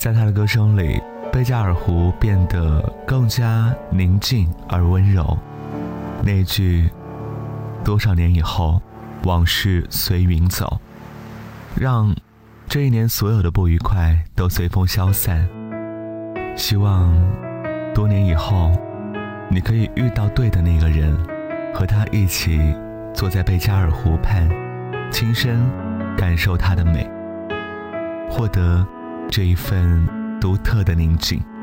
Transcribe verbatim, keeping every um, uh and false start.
在他的歌声里，贝加尔湖变得更加宁静而温柔。那句多少年以后，往事随云走，让这一年所有的不愉快都随风消散。希望多年以后，你可以遇到对的那个人，和他一起坐在贝加尔湖畔，亲身感受它的美，获得这一份独特的宁静。